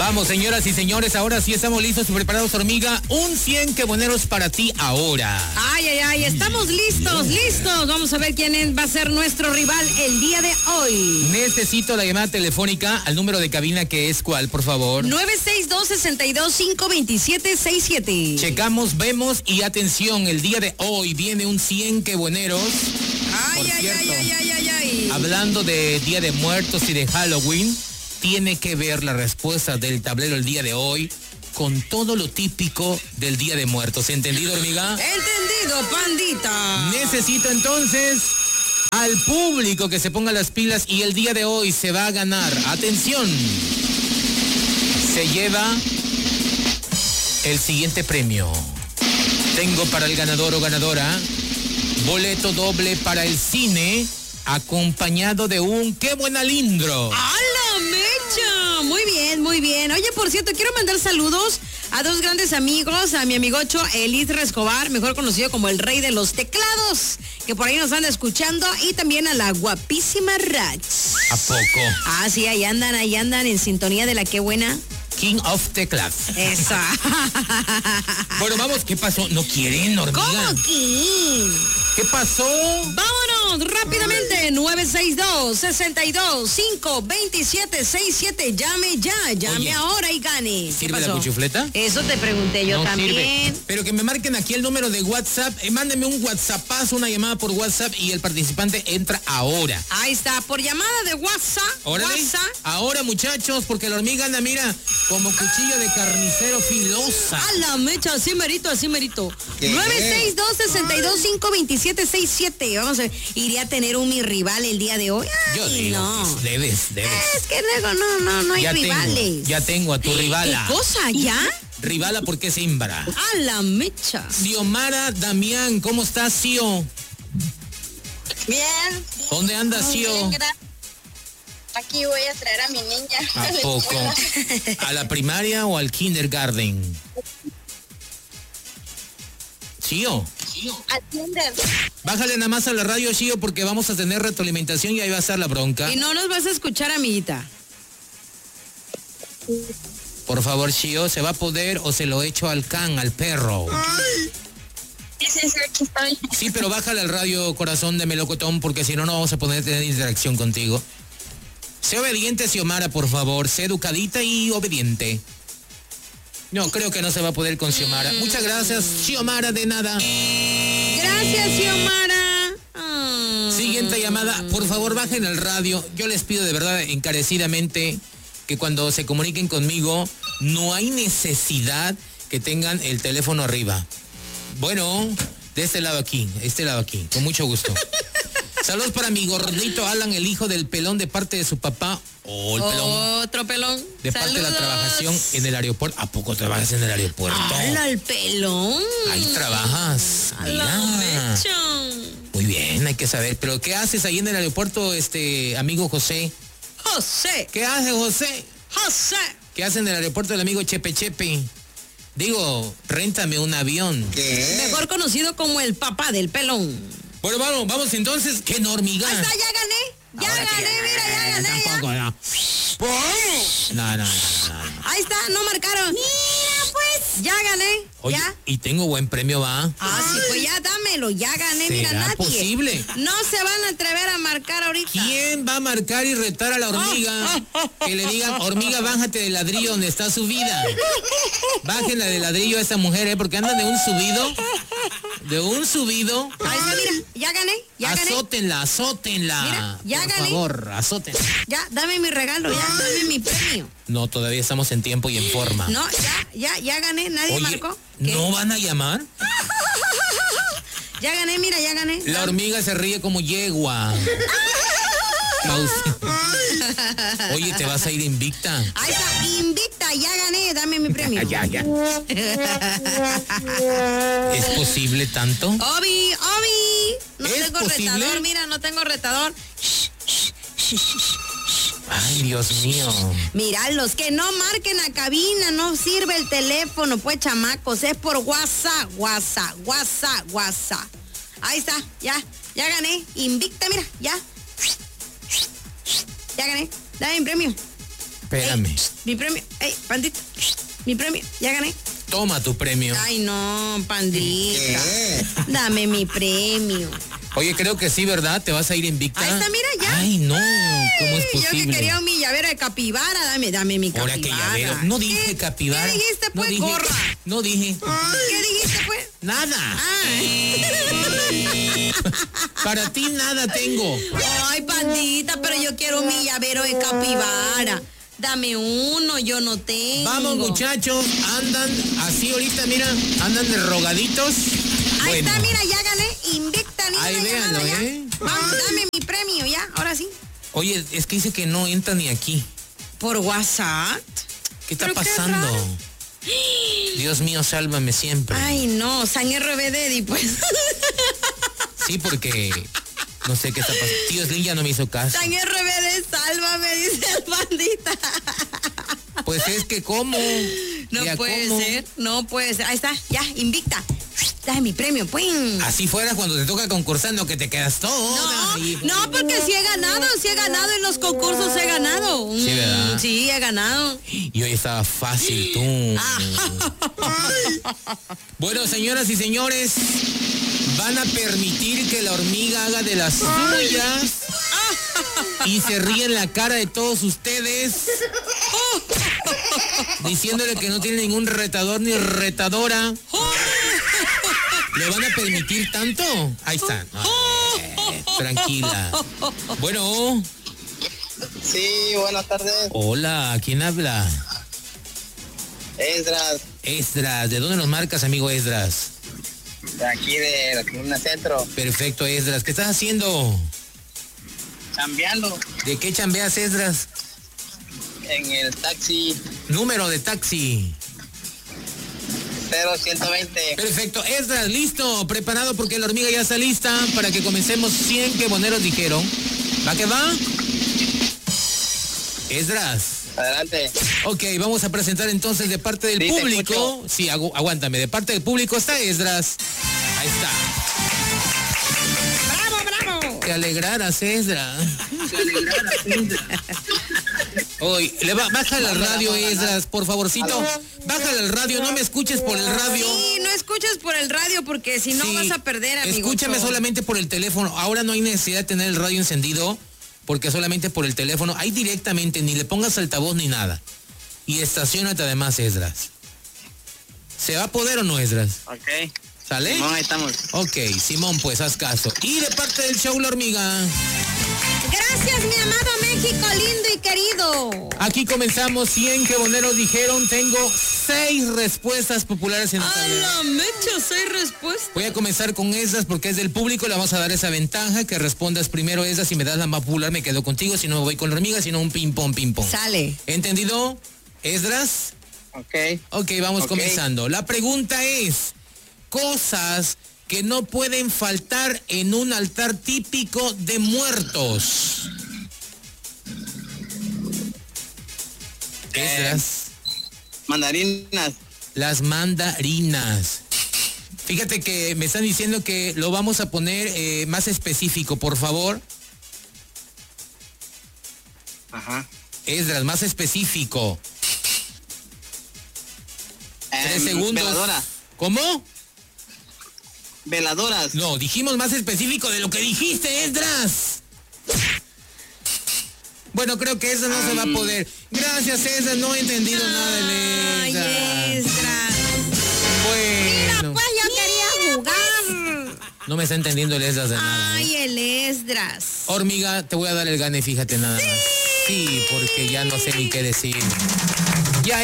Vamos, señoras y señores, ahora sí estamos listos y preparados, hormiga. Un 100 queboneros para ti ahora. Ay, estamos listos. Vamos a ver quién va a ser nuestro rival el día de hoy. Necesito la llamada telefónica al número de cabina, que es ¿cuál, por favor? 962-62-527-67. Checamos, vemos y atención, el día de hoy viene un 100 queboneros. Ay. Hablando de Día de Muertos y de Halloween, tiene que ver la respuesta del tablero el día de hoy con todo lo típico del Día de Muertos. ¿Entendido, hormiga? Entendido, pandita. Necesito entonces al público que se ponga las pilas y el día de hoy se va a ganar. Atención. Se lleva el siguiente premio. Tengo para el ganador o ganadora boleto doble para el cine acompañado de un ¡qué buen alindro! ¡A la mecha! Muy bien. Oye, por cierto, quiero mandar saludos a dos grandes amigos, a mi amigocho Elizra Escobar, mejor conocido como el rey de los teclados, que por ahí nos anda escuchando, y también a la guapísima Rax. ¿A poco? Ah, sí, ahí andan en sintonía de la qué buena. King of Teclas. Esa. Bueno, vamos, ¿qué pasó? ¿No quieren, hormiga? ¿Cómo que? ¿Qué pasó? Vámonos rápidamente, 962-62-527-67. Llame Oye, ahora y gane. ¿Sirve la cuchufleta? Eso te pregunté yo no también. Sirve. Pero que me marquen aquí el número de WhatsApp, mándenme un WhatsAppazo, una llamada por WhatsApp y el participante entra ahora. Ahí está, por llamada de WhatsApp. Órale. Ahora, muchachos, porque la hormiga anda, mira, como cuchillo de carnicero filosa. A la mecha, así merito. 962-62-527-67. Vamos a ver, ¿iría a tener mi rival el día de hoy? Ay, yo digo, no. Pues, debes. Es que luego no hay rivales. Ya tengo a tu rivala. ¿Qué cosa, ya? Rivala porque es hembra. A la mecha. Xiomara Damián, ¿cómo estás, Xio? Bien. ¿Dónde andas, Xio? Bien, aquí voy a traer a mi niña. ¿A poco? ¿A la primaria o al kindergarten? Xio. Al kinder. Bájale nada más a la radio, Xio, porque vamos a tener retroalimentación y ahí va a estar la bronca. Y no nos vas a escuchar, amiguita. Por favor, Xio, ¿se va a poder o se lo echo al al perro? Ay. Sí, aquí estoy. Sí, pero bájale al radio, corazón de melocotón, porque si no, no vamos a poder tener interacción contigo. Sé obediente, Xiomara, por favor. Sé educadita y obediente. No, creo que no se va a poder con Xiomara. Muchas gracias, Xiomara, de nada. Gracias, Xiomara. Siguiente llamada. Por favor, bajen el radio. Yo les pido de verdad encarecidamente que cuando se comuniquen conmigo, no hay necesidad que tengan el teléfono arriba. Bueno, de este lado aquí, con mucho gusto. Saludos para mi gordito Alan, el hijo del pelón, de parte de su papá. Oh, el pelón. Otro pelón. De parte de la trabajación en el aeropuerto. ¿A poco trabajas en el aeropuerto? ¡Hala, el pelón! Ahí trabajas. Mira. Muy bien, hay que saber. ¿Pero qué haces ahí en el aeropuerto, amigo José? José. ¿Qué hace José? José. ¿Qué hace en el aeropuerto el amigo Chepe? Digo, réntame un avión. ¿Qué? Mejor conocido como el papá del pelón. Bueno, vamos entonces. ¡Qué hormiga! Ahí está, ya gané, ya gané. Tampoco, no. No. Ahí está, no marcaron. Mira, pues. Ya gané. Oye, ya. Y tengo buen premio, ¿va? Ah, sí, pues ya dámelo, ya gané. ¿Será Mira, nadie posible? No se van a atrever a marcar ahorita. ¿Quién va a marcar y retar a la hormiga? Que le digan, hormiga, bájate del ladrillo donde está subida. Bájenla del ladrillo a esa mujer, porque andan de un subido. Ahí está, mira, ya gané. Azótenla. Mira, ya por gané. favor, azótenla. Ya, dame mi regalo, ya, dame mi premio. No, todavía estamos en tiempo y en forma. No, ya gané, nadie Oye, marcó. ¿Qué? ¿no van a llamar? Ya gané, mira, ya gané. La hormiga se ríe como yegua. Oye, ¿te vas a ir invicta? Ahí está, invicta, ya gané, dame mi premio. Ya. ¿Es posible tanto? Obi. No ¿Es tengo posible? retador, mira, no tengo retador. Ay, Dios mío. Mira, los que no marquen a cabina, no sirve el teléfono, pues chamacos, es por WhatsApp. Ahí está, ya gané, invicta, mira, ya gané, dame mi premio. Espérame. Ey, mi premio. Ey, pandita. Mi premio. Ya gané. Toma tu premio. Ay, no, pandita. Dame mi premio. Oye, creo que sí, ¿verdad? ¿Te vas a ir invicta? Ahí está, mira, ya. Ay, no. ¿Cómo es Yo posible? que quería un llavero de capibara. Dame mi capibara. Ahora que llavero. No dije ¿Qué? capibara. ¿Qué dijiste, pues, no dije, gorra? No dije. ¿Qué dijiste, pues? Nada. Ay. Para ti nada tengo. Ay, pandita, pero yo quiero mi llavero de capibara. Dame uno, yo no tengo. Vamos, muchachos. Andan así ahorita, mira. Andan de rogaditos. Ahí Bueno. está, mira, ya gané. Invicta, ni Ahí una véanlo, llamada, ya. ¿eh? Vamos, dame mi premio, ya, ahora sí. Oye, es que dice que no entra ni aquí. ¿Por WhatsApp? ¿Qué está ¿Pero qué pasando? raro? Dios mío, sálvame siempre. Ay, no, San RBD, pues. Sí, porque no sé qué está pasando. Tío Slim ya no me hizo caso. San RBD, sálvame, dice el bandita. Pues es que ¿cómo? No Ya, puede ¿cómo? ser, no puede ser. Ahí está, ya, invicta. Dame mi premio, pues. Así fuera cuando te toca concursando que te quedas toda. No, porque sí he ganado en los concursos he ganado. Sí, ¿verdad? Sí, he ganado. Y hoy estaba fácil tú. Bueno, señoras y señores, van a permitir que la hormiga haga de las suyas y se ríe en la cara de todos ustedes, diciéndole que no tiene ningún retador ni retadora. ¿Le van a permitir tanto? Ahí está. Tranquila. Bueno. Sí, buenas tardes. Hola, ¿quién habla? Esdras, Esdras. ¿De dónde nos marcas, amigo Esdras? de aquí de la Columna Centro, Perfecto, Esdras. ¿Qué estás haciendo? cambiando ¿De qué chambeas, Esdras? en el taxi Número de taxi. 0120. Perfecto, Esdras, listo, preparado porque la hormiga ya está lista para que comencemos 100 que boneros dijeron. ¿Va que va? Esdras. Adelante. Ok, vamos a presentar entonces de parte del Sí, te público. escucho. Sí, aguántame, de parte del público está Esdras. Ahí está. ¡Bravo! Te alegraras, Esdras. Oye, bájale al radio, Esdras, por favorcito. Bájale al radio, no me escuches por el radio. Sí, no escuches por el radio porque si no Sí, vas a perder, amigo. escúchame solamente por el teléfono. Ahora no hay necesidad de tener el radio encendido, porque solamente por el teléfono. Ahí directamente, ni le pongas altavoz ni nada. Y estaciónate además, Esdras. ¿Se va a poder o no, Esdras? Ok. ¿Sale? No, ahí estamos. Ok, Simón, pues haz caso. Y de parte del show La Hormiga. Gracias, mi amado México, lindo y querido. Aquí comenzamos 100 que boneros dijeron. Tengo 6 respuestas populares en la A tabla. la mecha, 6 respuestas. Voy a comenzar con esas porque es del público. Le vamos a dar esa ventaja que respondas primero esas. Si me das la más popular me quedo contigo. Si no me voy con la hormiga, si no un ping pong. Sale. ¿Entendido, Esdras? Ok. Ok, vamos Ok. comenzando. La pregunta es, cosas que no pueden faltar en un altar típico de muertos. Esdras. Mandarinas. Las mandarinas. Fíjate que me están diciendo que lo vamos a poner más específico, por favor. Ajá. Esdras, más específico. 3 segundos. Veladora. ¿Cómo? Veladoras. No, dijimos más específico de lo que dijiste, Esdras. Bueno, creo que eso no se va a poder. Gracias, Esdras, no he entendido nada de Ay, Esdras. Esdras. Bueno, Pues yo quería jugar. no me está entendiendo el Esdras de nada. Ay, el Esdras. Hormiga, te voy a dar el gane, fíjate nada más. Sí, porque ya no sé ni qué decir. Ya